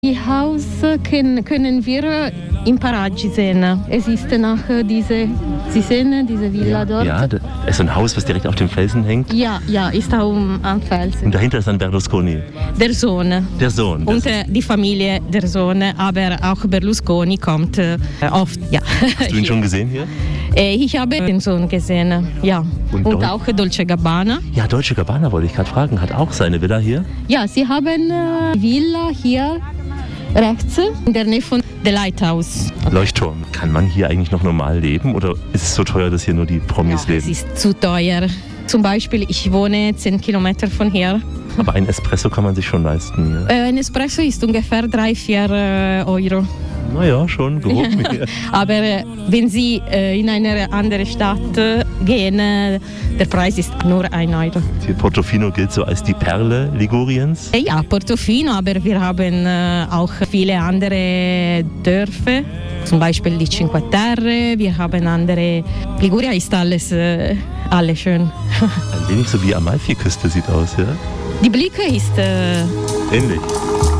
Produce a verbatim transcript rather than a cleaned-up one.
Die Haus können, können wir im Paraggi sehen. Es ist nach diese, Sie sehen diese Villa ja, dort? Ja, da ist so ein Haus, was direkt auf dem Felsen hängt. Ja, ja, ist auch am Felsen. Und dahinter ist dann Berlusconi. Der Sohn. Der Sohn. Und äh, die Familie der Sohn, aber auch Berlusconi kommt äh, oft. Ja. Hast du ihn schon gesehen hier? Äh, ich habe den Sohn gesehen, ja. Und, Und auch Dolce Gabbana. Ja, Dolce Gabbana wollte ich gerade fragen, hat auch seine Villa hier? Ja, sie haben äh, Villa hier rechts in der Nähe von der Lighthouse. Leuchtturm. Kann man hier eigentlich noch normal leben oder ist es so teuer, dass hier nur die Promis ja, leben? Es ist zu teuer. Zum Beispiel, ich wohne zehn Kilometer von hier. Aber ein Espresso kann man sich schon leisten. Ja? Äh, ein Espresso ist ungefähr drei, vier äh, Euro. Naja, schon, grob. Aber äh, wenn Sie äh, in eine andere Stadt äh, gehen, äh, der Preis ist nur ein Euro. Hier Portofino gilt so als die Perle Liguriens? Äh, ja, Portofino, aber wir haben äh, auch viele andere Dörfer. Zum Beispiel die Cinque Terre, wir haben andere. Liguria ist alles, äh, alles schön. Ein wenig so wie Amalfiküste sieht aus, ja? Die Blicke ist äh, ähnlich.